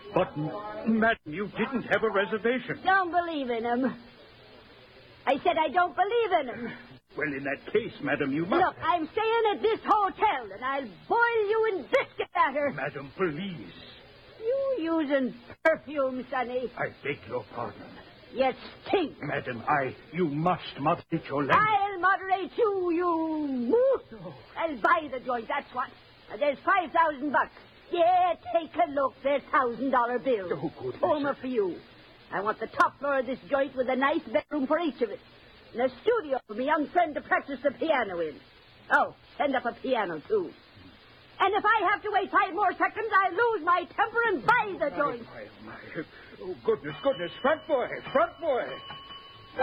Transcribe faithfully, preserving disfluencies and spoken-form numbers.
But, madam, you didn't have a reservation. Don't believe in him. I said I don't believe in him. Well, in that case, madam, you must... Look, I'm staying at this hotel, and I'll boil you in biscuit batter. Madam, please. You using perfume, Sonny. I beg your pardon. You stink. Madam, I... You must moderate your language. I'll moderate you, you moose. I'll buy the joint, that's what. There's five thousand bucks. Yeah, take a look. There's thousand dollar bills. Oh, goodness. Homer for you. I want the top floor of this joint with a nice bedroom for each of it. And a studio for my young friend to practice the piano in. Oh, send up a piano, too. And if I have to wait five more seconds, I'll lose my temper and buy the joint. My, my, my. Oh, goodness, goodness. Front boy, front boy.